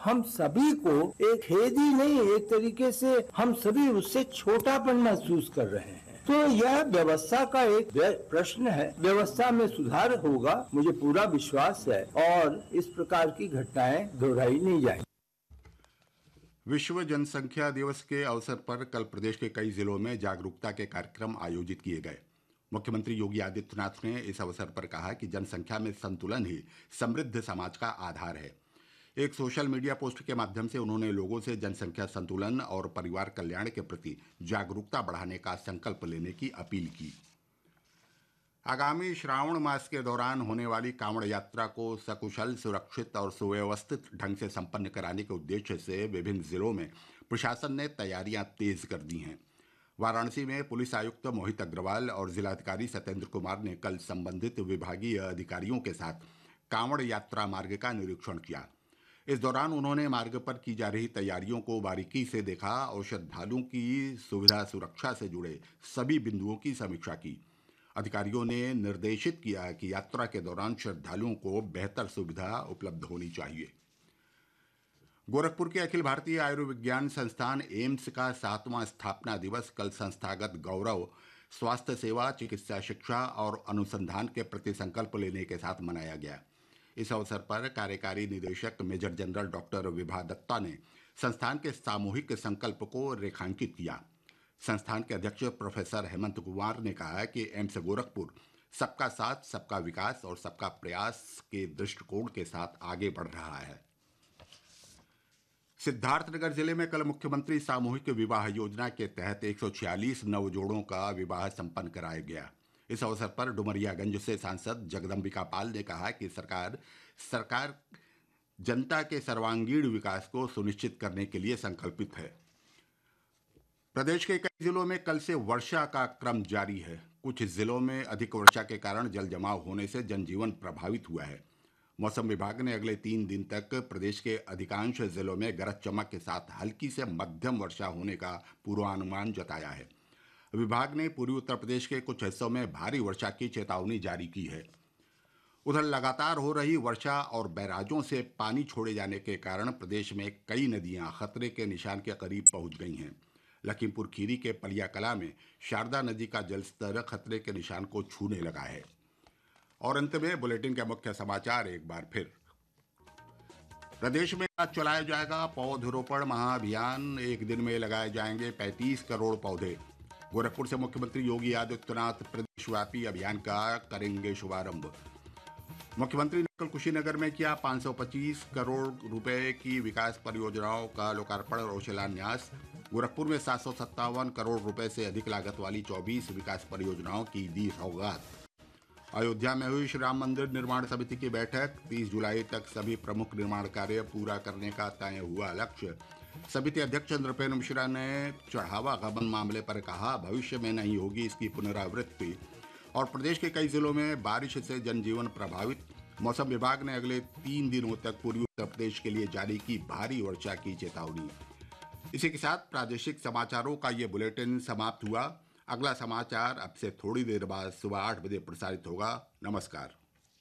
हम सभी को एक खेद ही नहीं, एक तरीके से हम सभी उससे छोटापन महसूस कर रहे हैं। तो यह व्यवस्था का एक प्रश्न है। व्यवस्था में सुधार होगा, मुझे पूरा विश्वास है, और इस प्रकार की घटनाएं दोहराई नहीं जाएंगी। विश्व जनसंख्या दिवस के अवसर पर कल प्रदेश के कई जिलों में जागरूकता के कार्यक्रम आयोजित किए गए। मुख्यमंत्री योगी आदित्यनाथ ने इस अवसर पर कहा कि जनसंख्या में संतुलन ही समृद्ध समाज का आधार है। एक सोशल मीडिया पोस्ट के माध्यम से उन्होंने लोगों से जनसंख्या संतुलन और परिवार कल्याण के प्रति जागरूकता बढ़ाने का संकल्प लेने की अपील की। आगामी श्रावण मास के दौरान होने वाली कांवड़ यात्रा को सकुशल, सुरक्षित और सुव्यवस्थित ढंग से संपन्न कराने के उद्देश्य से विभिन्न जिलों में प्रशासन ने तैयारियां तेज कर दी हैं। वाराणसी में पुलिस आयुक्त मोहित अग्रवाल और जिलाधिकारी सत्येंद्र कुमार ने कल संबंधित विभागीय अधिकारियों के साथ कांवड़ यात्रा मार्ग का निरीक्षण किया। इस दौरान उन्होंने मार्ग पर की जा रही तैयारियों को बारीकी से देखा और श्रद्धालुओं की सुविधा सुरक्षा से जुड़े सभी बिंदुओं की समीक्षा की। अधिकारियों ने निर्देशित किया कि यात्रा के दौरान श्रद्धालुओं को बेहतर सुविधा उपलब्ध होनी चाहिए। गोरखपुर के अखिल भारतीय आयुर्विज्ञान संस्थान एम्स का 7वां स्थापना दिवस कल संस्थागत गौरव, स्वास्थ्य सेवा, चिकित्सा शिक्षा और अनुसंधान के प्रति संकल्प लेने के साथ मनाया गया। इस अवसर पर कार्यकारी निदेशक major general doctor Vibha Datta ने संस्थान के सामूहिक संकल्प को रेखांकित किया। संस्थान के अध्यक्ष प्रोफेसर हेमंत कुमार ने कहा कि एम्स गोरखपुर सबका साथ, सबका विकास और सबका प्रयास के दृष्टिकोण के साथ आगे बढ़ रहा है। सिद्धार्थनगर जिले में कल मुख्यमंत्री सामूहिक विवाह योजना के तहत 146 नवजोड़ों का विवाह संपन्न कराया गया। इस अवसर पर डुमरियागंज से सांसद जगदम्बिका पाल ने कहा कि सरकार जनता के सर्वांगीण विकास को सुनिश्चित करने के लिए संकल्पित है। प्रदेश के कई जिलों में कल से वर्षा का क्रम जारी है। कुछ जिलों में अधिक वर्षा के कारण जल जमाव होने से जनजीवन प्रभावित हुआ है। मौसम विभाग ने अगले 3 दिन तक प्रदेश के अधिकांश जिलों में गरज चमक के साथ हल्की से मध्यम वर्षा होने का पूर्वानुमान जताया है। विभाग ने पूर्वी उत्तर प्रदेश के कुछ हिस्सों में भारी वर्षा की चेतावनी जारी की है। उधर लगातार हो रही वर्षा और बैराजों से पानी छोड़े जाने के कारण प्रदेश में कई नदियां खतरे के निशान के करीब पहुंच गई हैं। लखीमपुर खीरी के पलिया कला में शारदा नदी का जलस्तर खतरे के निशान को छूने लगा है। और अंत में बुलेटिन के मुख्य समाचार एक बार फिर। प्रदेश में आज चलाया जाएगा पौधरोपण महाअभियान। एक दिन में लगाए जाएंगे 35 करोड़ पौधे। गोरखपुर से मुख्यमंत्री योगी आदित्यनाथ प्रदेशव्यापी अभियान का करेंगे शुभारंभ। मुख्यमंत्री ने कल कुशीनगर में किया 525 करोड़ रुपए की विकास परियोजनाओं का लोकार्पण और शिलान्यास। गोरखपुर में 757 करोड़ रुपए से अधिक लागत वाली 24 विकास परियोजनाओं की दी सौगात। अयोध्या में हुई श्री राम मंदिर निर्माण समिति की बैठक। 30 जुलाई तक सभी प्रमुख निर्माण कार्य पूरा करने का तय हुआ लक्ष्य। समिति अध्यक्ष नृपेंद्र मिश्रा ने चढ़ावा गबन मामले पर कहा, भविष्य में नहीं होगी इसकी पुनरावृत्ति। और प्रदेश के कई जिलों में बारिश से जनजीवन प्रभावित। मौसम विभाग ने अगले 3 दिनों तक पूर्वी उत्तर प्रदेश के लिए जारी की भारी वर्षा की चेतावनी। इसी के साथ प्रादेशिक समाचारों का ये बुलेटिन समाप्त हुआ। अगला समाचार अब से थोड़ी देर बाद सुबह 8 बजे प्रसारित होगा। नमस्कार।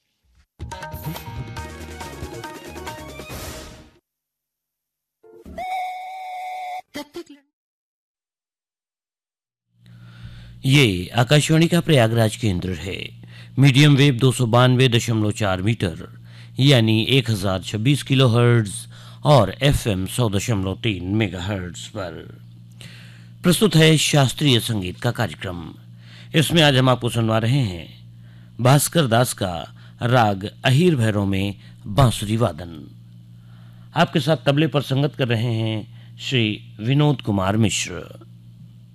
ये आकाशवाणी का प्रयागराज केंद्र है। मीडियम वेव 292.4 मीटर यानी 1026 किलोहर्ट्ज और FM 100.3 मेगाहर्ट्ज पर प्रस्तुत है शास्त्रीय संगीत का कार्यक्रम। इसमें आज हम आपको सुनवा रहे हैं भास्कर दास का राग अहीर भैरव में बांसुरी वादन। आपके साथ तबले पर संगत कर रहे हैं श्री विनोद कुमार मिश्र।